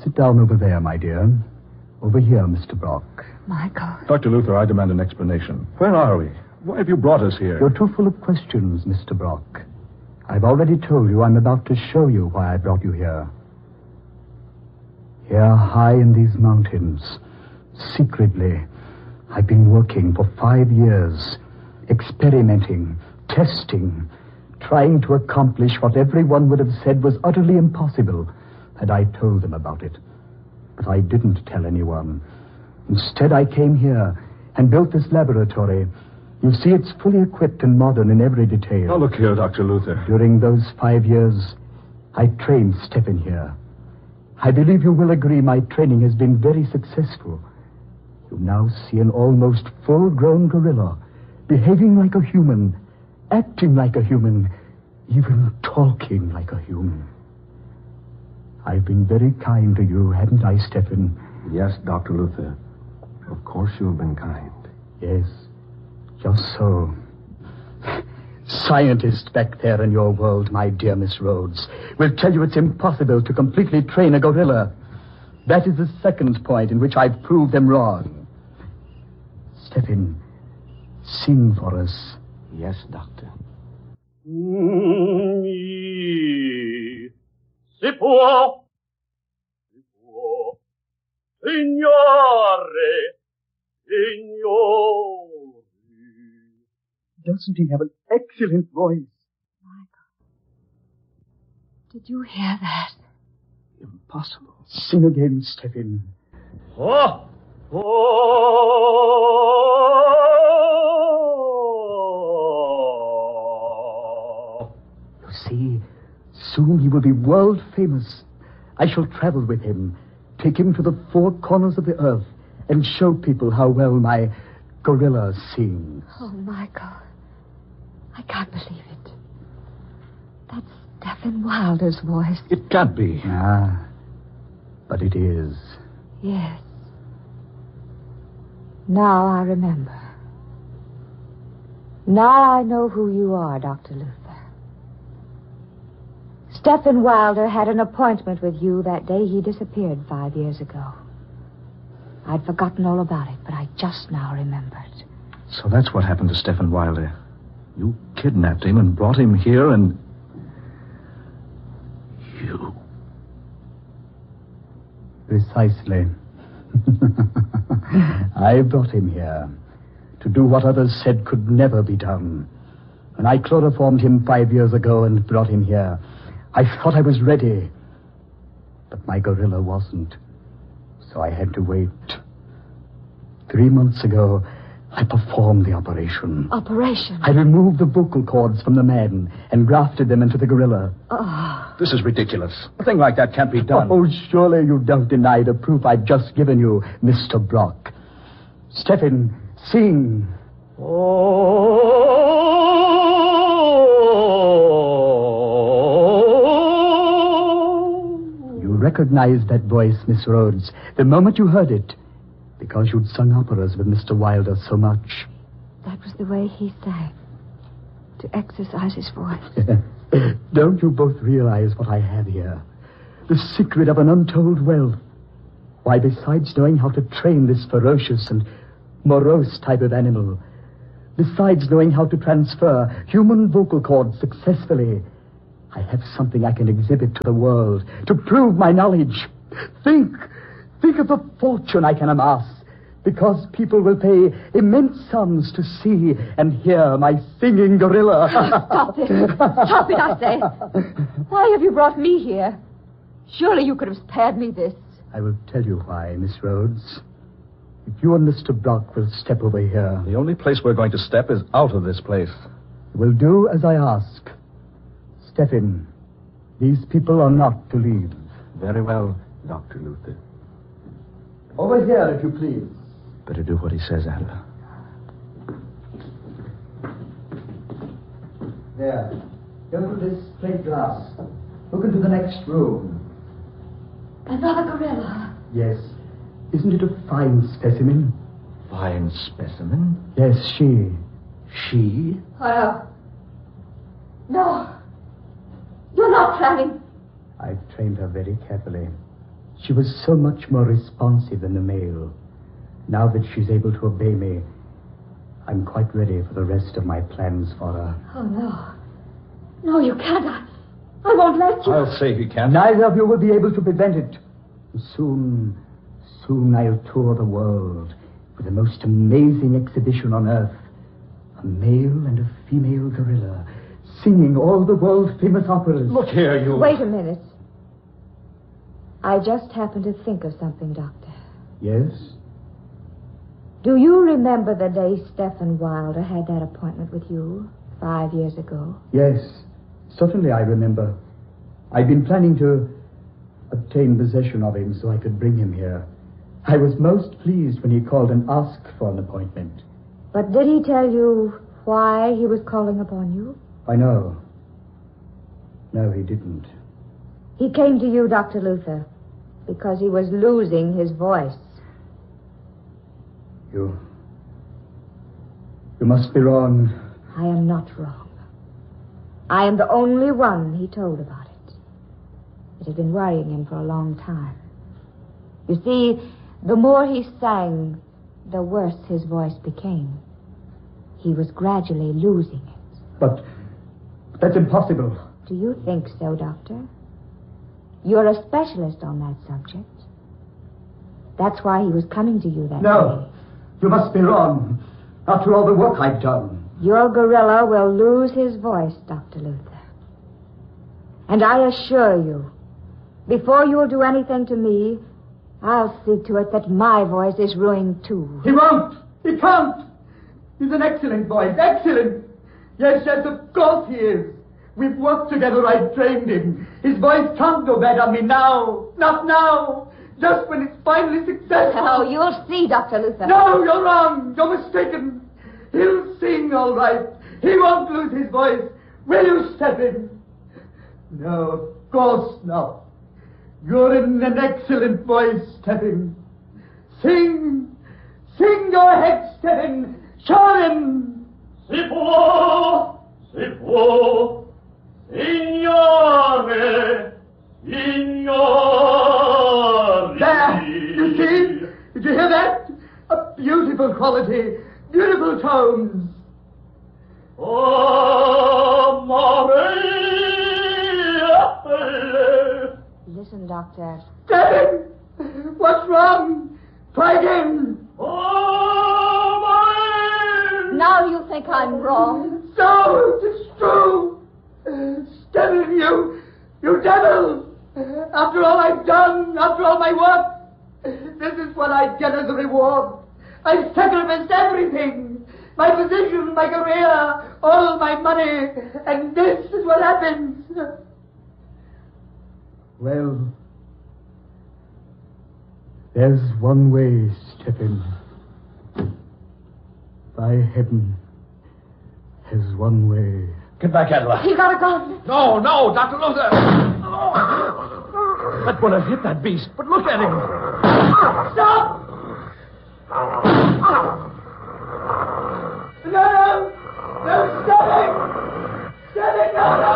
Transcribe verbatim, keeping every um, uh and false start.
Sit down over there, my dear. Over here, Mister Brock. Michael. Doctor Luther, I demand an explanation. Where are we? Why have you brought us here? You're too full of questions, Mister Brock. I've already told you I'm about to show you why I brought you here. Here, high in these mountains, secretly, I've been working for five years, experimenting, testing, trying to accomplish what everyone would have said was utterly impossible had I told them about it. But I didn't tell anyone. Instead, I came here and built this laboratory. You see, it's fully equipped and modern in every detail. Now, look here, Doctor Luther. During those five years, I trained Stefan here. I believe you will agree my training has been very successful. You now see an almost full-grown gorilla, behaving like a human, acting like a human, even talking like a human. I've been very kind to you, haven't I, Stefan? Yes, Doctor Luther. Of course you have been kind. Yes, just so. Scientists back there in your world, my dear Miss Rhodes, will tell you it's impossible to completely train a gorilla. That is the second point in which I've proved them wrong. Stefan, sing for us. Yes, Doctor. Si può, si può, signore, signori. Doesn't he have an excellent voice? Michael, did you hear that? Impossible. Sing again, Stefan. Oh, oh. You see, soon he will be world famous. I shall travel with him, take him to the four corners of the earth, and show people how well my gorilla sings. Oh, Michael, I can't believe it. That's Stefan Wilder's voice. It can't be. Ah, but it is. Yes. Now I remember. Now I know who you are, Doctor Luther. Stefan Wilder had an appointment with you that day he disappeared five years ago. I'd forgotten all about it, but I just now remembered. So that's what happened to Stefan Wilder. You kidnapped him and brought him here and... You... Precisely. I brought him here to do what others said could never be done. When I chloroformed him five years ago and brought him here, I thought I was ready. But my gorilla wasn't. So I had to wait. Three months ago, I performed the operation. Operation? I removed the vocal cords from the man and grafted them into the gorilla. Oh. This is ridiculous. A thing like that can't be done. Oh, surely you don't deny the proof I've just given you, Mister Brock. Stefan, sing. Oh. You recognized that voice, Miss Rhodes, the moment you heard it, because you'd sung operas with Mister Wilder so much. That was the way he sang, to exercise his voice. Don't you both realize what I have here? The secret of an untold wealth. Why, besides knowing how to train this ferocious and morose type of animal, besides knowing how to transfer human vocal cords successfully, I have something I can exhibit to the world to prove my knowledge. Think, think of the fortune I can amass, because people will pay immense sums to see and hear my singing gorilla. Stop it. Stop it, I say. Why have you brought me here? Surely you could have spared me this. I will tell you why, Miss Rhodes. If you and Mister Brock will step over here... The only place we're going to step is out of this place. You will do as I ask. Stefan, these people are not to leave. Very well, Doctor Luther. Over here, if you please. Better do what he says, Adler. There. Go through this plate glass. Look into the next room. Another gorilla. Yes. Isn't it a fine specimen? Fine specimen? Yes, she. She? Oh, no. No. You're not planning. I've trained her very carefully. She was so much more responsive than the male. Now that she's able to obey me, I'm quite ready for the rest of my plans for her. Oh, no. No, you can't. I, I won't let you. I'll say he can't. Neither of you will be able to prevent it. Soon, soon I'll tour the world with the most amazing exhibition on earth. A male and a female gorilla singing all the world's famous operas. Look here, you... Wait a minute. I just happened to think of something, Doctor. Yes? Do you remember the day Stephen Wilder had that appointment with you five years ago? Yes, certainly I remember. I'd been planning to obtain possession of him so I could bring him here. I was most pleased when he called and asked for an appointment. But did he tell you why he was calling upon you? I know. No, he didn't. He came to you, Doctor Luther, because he was losing his voice. You... You must be wrong. I am not wrong. I am the only one he told about it. It had been worrying him for a long time. You see, the more he sang, the worse his voice became. He was gradually losing it. But that's impossible. Do you think so, Doctor? You're a specialist on that subject. That's why he was coming to you that No, day. you must be wrong. After all the work I've done. Your gorilla will lose his voice, Doctor Luther. And I assure you, before you'll do anything to me, I'll see to it that my voice is ruined too. He won't. He can't. He's an excellent voice. Excellent. Yes, yes, of course he is. We've worked together. I've trained him. His voice can't go bad on me now. Not now. Just when it's finally successful. Oh, you'll see, Doctor Luther. No, you're wrong. You're mistaken. He'll sing all right. He won't lose his voice. Will you, Stephen? No, of course not. You're in an excellent voice, Stephen. Sing. Sing your head, Stephen. Show him. Si può, si può, signore, signore. There, you see? Did you hear that? A beautiful quality, beautiful tones. Oh, Maria. Listen, Doctor. Stephen, what's wrong? Try again. Oh, Maria. Now you think I'm wrong. No, it's true. Stephen, you, you devil. After all I've done, after all my work, this is what I get as a reward. I've sacrificed everything. My position, my career, all my money, and this is what happens. Well, there's one way, Stephen. By heaven, there's one way. Get back, Adela. He got a gun. No, no, Doctor Luther. That would have hit that beast, but look at him. No!